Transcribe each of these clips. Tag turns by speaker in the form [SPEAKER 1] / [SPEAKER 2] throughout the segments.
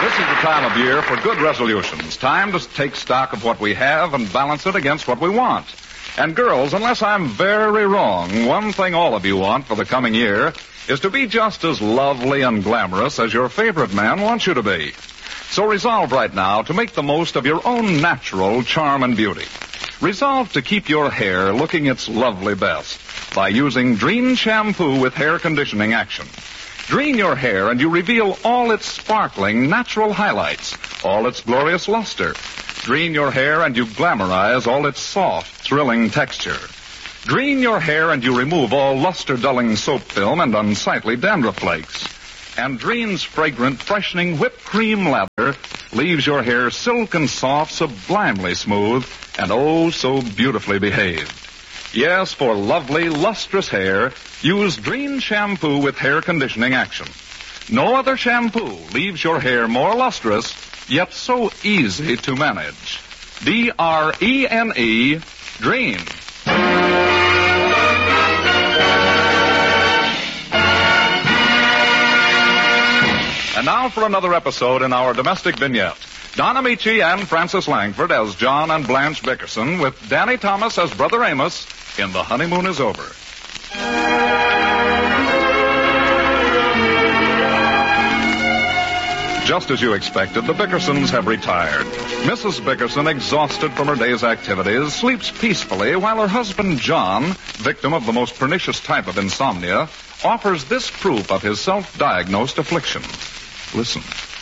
[SPEAKER 1] This is the time of year for good resolutions. Time to take stock of what we have and balance it against what we want. And girls, unless I'm very wrong, one thing all of you want for the coming year is to be just as lovely and glamorous as your favorite man wants you to be. So resolve right now to make the most of your own natural charm and beauty. Resolve to keep your hair looking its lovely best by using Drene shampoo with hair conditioning action. Drene your hair and you reveal all its sparkling natural highlights, all its glorious luster. Drene your hair and you glamorize all its soft, thrilling texture. Drene your hair and you remove all luster-dulling soap film and unsightly dandruff flakes. And Drene's fragrant, freshening whipped cream lather leaves your hair silk and soft, sublimely smooth, and oh so beautifully behaved. Yes, for lovely, lustrous hair, use Drene shampoo with hair conditioning action. No other shampoo leaves your hair more lustrous, yet so easy to manage. D-R-E-N-E, Drene. And now for another episode in our domestic vignette. Don Amici and Frances Langford as John and Blanche Bickerson, with Danny Thomas as Brother Amos in The Honeymoon Is Over. Just as you expected, the Bickersons have retired. Mrs. Bickerson, exhausted from her day's activities, sleeps peacefully while her husband, John, victim of the most pernicious type of insomnia, offers this proof of his self-diagnosed affliction. Listen.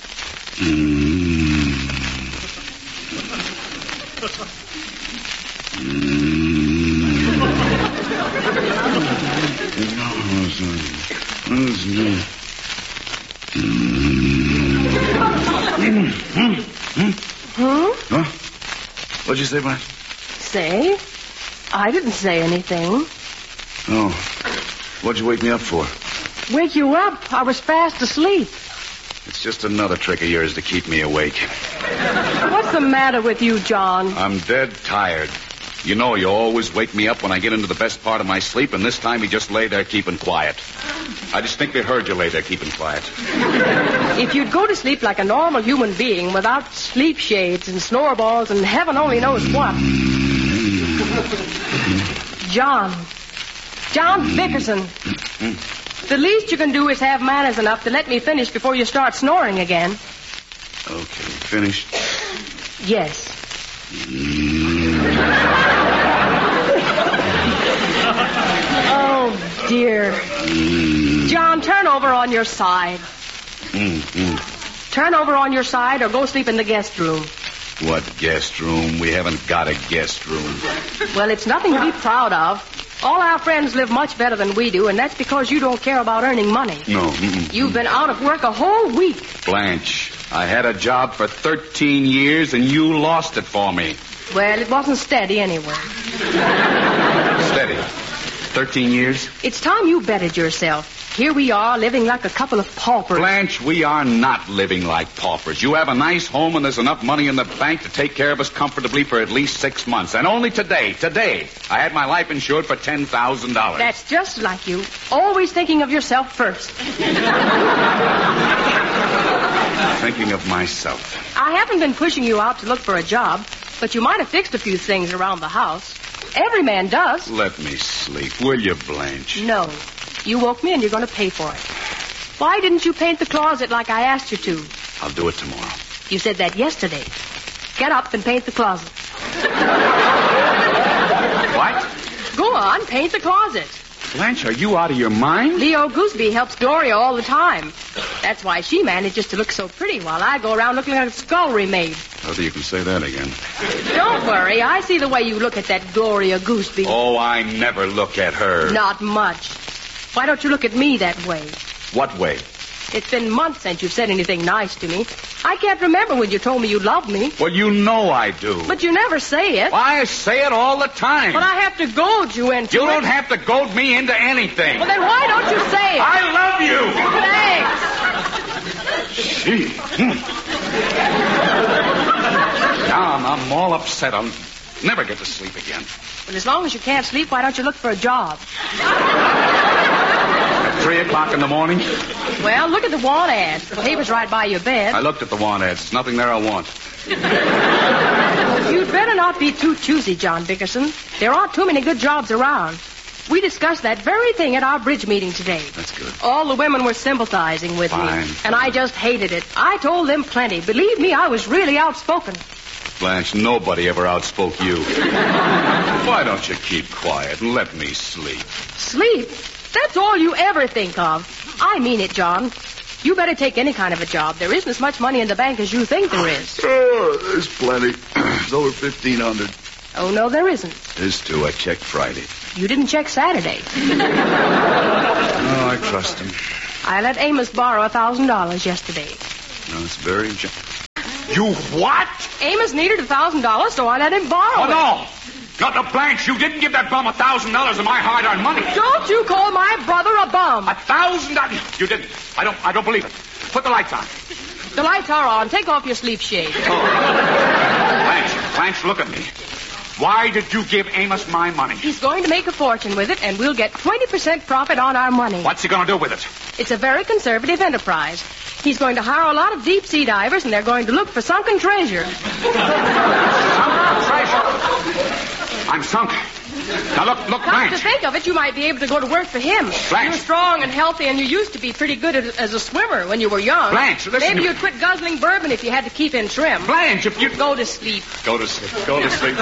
[SPEAKER 2] Huh? What'd you say, Blanche?
[SPEAKER 3] Say? I didn't say anything.
[SPEAKER 2] Oh. What'd you wake me up for?
[SPEAKER 3] Wake you up? I was fast asleep.
[SPEAKER 2] It's just another trick of yours to keep me awake.
[SPEAKER 3] What's the matter with you, John?
[SPEAKER 2] I'm dead tired. You know you always wake me up when I get into the best part of my sleep, and this time he just lay there keeping quiet. I distinctly heard you lay there keeping quiet.
[SPEAKER 3] If you'd go to sleep like a normal human being without sleep shades and snore balls and heaven only knows what. John Bickerson. The least you can do is have manners enough to let me finish before you start snoring again.
[SPEAKER 2] Okay, finished?
[SPEAKER 3] Yes. Oh, dear. John, turn over on your side. Turn over on your side or go sleep in the guest room.
[SPEAKER 2] What guest room? We haven't got a guest room.
[SPEAKER 3] Well, it's nothing to be proud of. All our friends live much better than we do, and that's because you don't care about earning money.
[SPEAKER 2] No.
[SPEAKER 3] You've been out of work a whole week.
[SPEAKER 2] Blanche, I had a job for 13 years, and you lost it for me.
[SPEAKER 3] Well, it wasn't steady anyway.
[SPEAKER 2] Steady? 13 years?
[SPEAKER 3] It's time you bettered yourself. Here we are, living like a couple of paupers.
[SPEAKER 2] Blanche, we are not living like paupers. You have a nice home, and there's enough money in the bank to take care of us comfortably for at least 6 months. And only today, I had my life insured for $10,000.
[SPEAKER 3] That's just like you. Always thinking of yourself first.
[SPEAKER 2] Thinking of myself.
[SPEAKER 3] I haven't been pushing you out to look for a job, but you might have fixed a few things around the house. Every man does.
[SPEAKER 2] Let me sleep, will you, Blanche?
[SPEAKER 3] No. You woke me and you're going to pay for it. Why didn't you paint the closet like I asked you to?
[SPEAKER 2] I'll do it tomorrow.
[SPEAKER 3] You said that yesterday. Get up and paint the closet.
[SPEAKER 2] What?
[SPEAKER 3] Go on, paint the closet.
[SPEAKER 2] Blanche, are you out of your mind?
[SPEAKER 3] Leo Gooseby helps Gloria all the time. That's why she manages to look so pretty while I go around looking like a scullery maid.
[SPEAKER 2] Whether you can say that again.
[SPEAKER 3] Don't worry. I see the way you look at that Gloria Gooseby.
[SPEAKER 2] Oh, I never look at her.
[SPEAKER 3] Not much. Why don't you look at me that way?
[SPEAKER 2] What way?
[SPEAKER 3] It's been months since you've said anything nice to me. I can't remember when you told me you loved me.
[SPEAKER 2] Well, you know I do.
[SPEAKER 3] But you never say it.
[SPEAKER 2] I say it all the time.
[SPEAKER 3] But I have to goad you into it.
[SPEAKER 2] You don't have to goad me into anything.
[SPEAKER 3] Well, then why don't you say it?
[SPEAKER 2] I love you.
[SPEAKER 3] Thanks.
[SPEAKER 2] Gee. Now I'm all upset. I'll never get to sleep again.
[SPEAKER 3] Well, as long as you can't sleep, why don't you look for a job?
[SPEAKER 2] 3 o'clock in the morning?
[SPEAKER 3] Well, look at the want ads. The paper's right by your bed.
[SPEAKER 2] I looked at the want ads. There's nothing there I want.
[SPEAKER 3] You'd better not be too choosy, John Dickerson. There aren't too many good jobs around. We discussed that very thing at our bridge meeting today.
[SPEAKER 2] That's good.
[SPEAKER 3] All the women were sympathizing with me. And I just hated it. I told them plenty. Believe me, I was really outspoken.
[SPEAKER 2] Blanche, nobody ever outspoke you. Why don't you keep quiet and let me sleep?
[SPEAKER 3] Sleep? That's all you ever think of. I mean it, John. You better take any kind of a job. There isn't as much money in the bank as you think there is.
[SPEAKER 4] Oh, there's plenty. It's over 1,500.
[SPEAKER 3] Oh, no, there isn't.
[SPEAKER 4] There's two. I checked Friday.
[SPEAKER 3] You didn't check Saturday.
[SPEAKER 4] Oh, I trust him.
[SPEAKER 3] I let Amos borrow $1,000 yesterday.
[SPEAKER 4] No, it's very...
[SPEAKER 2] You what?
[SPEAKER 3] Amos needed $1,000, so I let him borrow it.
[SPEAKER 2] No. Not the Blanche. You didn't give that bum $1,000 of my hard-earned money.
[SPEAKER 3] Don't you call my brother a bum.
[SPEAKER 2] $1,000? You didn't. I don't believe it. Put the lights on.
[SPEAKER 3] The lights are on. Take off your sleep shade.
[SPEAKER 2] Blanche, look at me. Why did you give Amos my money?
[SPEAKER 3] He's going to make a fortune with it, and we'll get 20% profit on our money.
[SPEAKER 2] What's he going to do with it?
[SPEAKER 3] It's a very conservative enterprise. He's going to hire a lot of deep-sea divers, and they're going to look for sunken treasure.
[SPEAKER 2] Sunken treasure? I'm sunk. Now, look,
[SPEAKER 3] Come
[SPEAKER 2] Blanche.
[SPEAKER 3] to think of it, you might be able to go to work for him.
[SPEAKER 2] Blanche.
[SPEAKER 3] You're strong and healthy, and you used to be pretty good as a swimmer when you were young.
[SPEAKER 2] Blanche, listen
[SPEAKER 3] Maybe
[SPEAKER 2] to-
[SPEAKER 3] you'd quit guzzling bourbon if you had to keep in trim.
[SPEAKER 2] Blanche, if you...
[SPEAKER 3] Go to sleep.
[SPEAKER 2] Go to sleep. Go to sleep.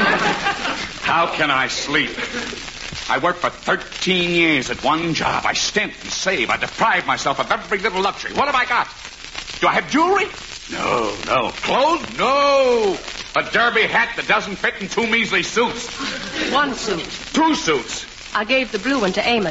[SPEAKER 2] How can I sleep? I worked for 13 years at one job. I stint and save. I deprive myself of every little luxury. What have I got? Do I have jewelry? No. Clothes? No. A derby hat that doesn't fit in 2 measly suits.
[SPEAKER 3] 1 suit.
[SPEAKER 2] 2 suits.
[SPEAKER 3] I gave the blue one to Amos.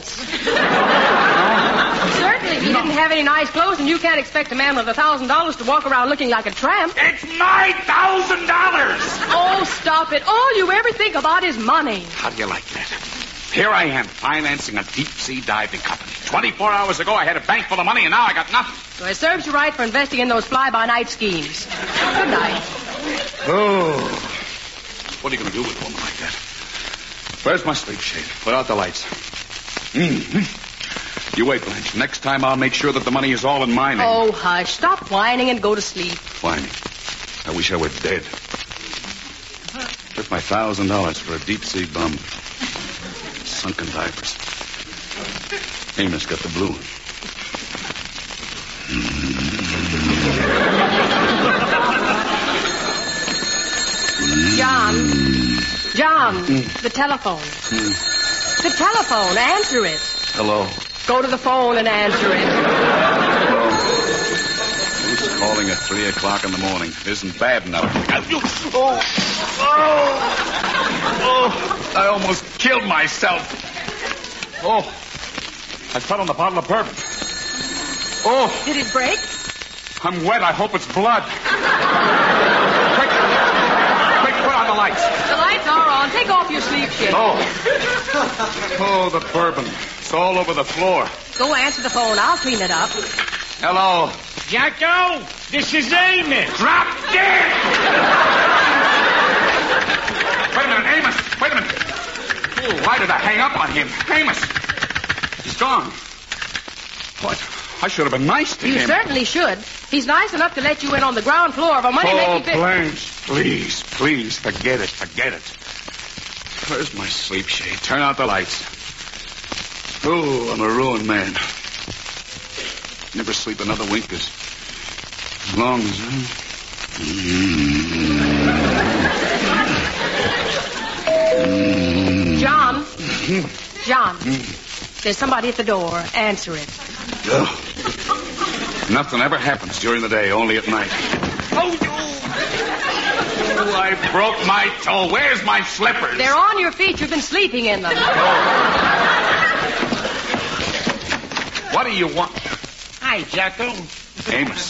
[SPEAKER 3] Certainly, he didn't have any nice clothes, and you can't expect a man with $1,000 to walk around looking like a tramp.
[SPEAKER 2] It's my $1,000.
[SPEAKER 3] Oh, stop it. All you ever think about is money.
[SPEAKER 2] How do you like that? Here I am, financing a deep-sea diving company. 24 hours ago, I had a bank full of money, and now I got nothing.
[SPEAKER 3] So it serves you right for investing in those fly-by-night schemes. Good night.
[SPEAKER 2] Oh. What are you going to do with a woman like that? Where's my sleep shade? Put out the lights. Mm-hmm. You wait, Blanche. Next time I'll make sure that the money is all in my name.
[SPEAKER 3] Oh, hush. Stop whining and go to sleep.
[SPEAKER 2] Whining. I wish I were dead. Took my $1,000 for a deep-sea bum. Sunken divers. Amos got the blue one.
[SPEAKER 3] John, the telephone. The telephone. Answer it.
[SPEAKER 4] Hello.
[SPEAKER 3] Go to the phone and answer it.
[SPEAKER 4] Hello.
[SPEAKER 2] Who's calling at 3 o'clock in the morning? Isn't bad enough. Oh, I almost killed myself. Oh, I fell on the bottle of bourbon. Oh.
[SPEAKER 3] Did it break?
[SPEAKER 2] I'm wet. I hope it's blood. Quick, put on the lights.
[SPEAKER 3] The lights are on. Take off your sleep shade.
[SPEAKER 2] Oh, the bourbon. It's all over the floor.
[SPEAKER 3] Go answer the phone. I'll clean it up.
[SPEAKER 2] Hello.
[SPEAKER 5] Jacko, this is Amos.
[SPEAKER 2] Drop dead! Wait a minute, Amos. Wait a minute. Oh, why did I hang up on him? Amos. He's gone. What? I should have been nice to
[SPEAKER 3] You
[SPEAKER 2] him.
[SPEAKER 3] certainly should. He's nice enough to let you in on the ground floor of a money-making business.
[SPEAKER 2] Blanche, please, forget it. Where's my sleep shade? Turn out the lights. Oh, I'm a ruined man. Never sleep another wink as long as
[SPEAKER 3] John, there's somebody at the door. Answer it.
[SPEAKER 2] Nothing ever happens during the day, only at night. Oh, I broke my toe. Where's my slippers?
[SPEAKER 3] They're on your feet. You've been sleeping in them.
[SPEAKER 2] What do you want?
[SPEAKER 5] Hi, Jacko.
[SPEAKER 2] Amos,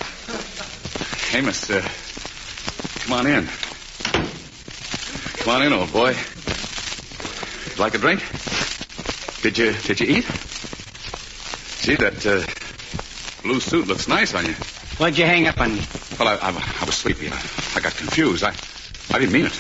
[SPEAKER 2] come on in. Come on in, old boy. Like a drink? Did you eat? Gee, that blue suit looks nice on you.
[SPEAKER 5] Why'd you hang up on me?
[SPEAKER 2] Well, I was sleepy. I got confused. I didn't mean it.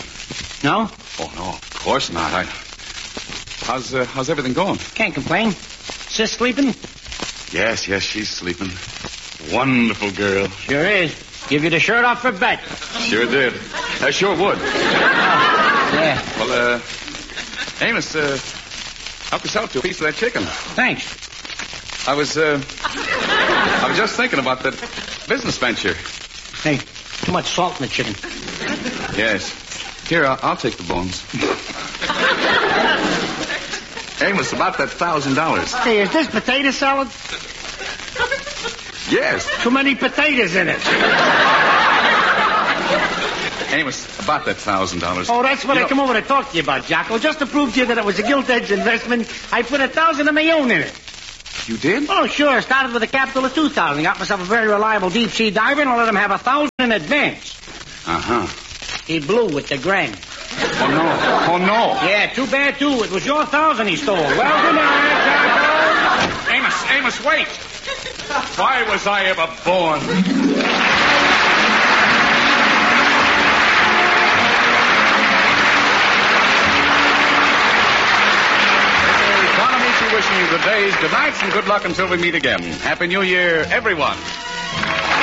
[SPEAKER 5] No?
[SPEAKER 2] Oh, no, of course not. How's everything going?
[SPEAKER 5] Can't complain. Sis sleeping?
[SPEAKER 4] Yes, she's sleeping. Wonderful girl.
[SPEAKER 5] Sure is. Give you the shirt off for bet.
[SPEAKER 4] Sure did. I sure would.
[SPEAKER 5] Yeah.
[SPEAKER 4] Well, Amos, help yourself to a piece of that chicken.
[SPEAKER 5] Thanks.
[SPEAKER 4] I was just thinking about that business venture.
[SPEAKER 5] Hey, too much salt in the chicken.
[SPEAKER 4] Yes. Here, I'll take the bones. Amos, about that $1,000.
[SPEAKER 5] Hey, is this potato salad?
[SPEAKER 4] Yes.
[SPEAKER 5] Too many potatoes in it.
[SPEAKER 4] Amos, about that $1,000.
[SPEAKER 5] Oh, that's what I come over to talk to you about, Jocko. Just to prove to you that it was a gilt-edged investment, I put $1,000 of my own in it.
[SPEAKER 4] You did?
[SPEAKER 5] Oh, sure. Started with a capital of $2,000. Got myself a very reliable deep-sea diver, and I let him have $1,000 in advance.
[SPEAKER 4] Uh-huh.
[SPEAKER 5] He blew with the grand.
[SPEAKER 4] Oh, no. Oh, no.
[SPEAKER 5] Yeah, too bad, too. It was your $1,000 he stole. Well, good night, Jocko.
[SPEAKER 2] Amos, wait. Why was I ever born?
[SPEAKER 1] Wishing you good days, good nights, and good luck until we meet again. Happy New Year, everyone.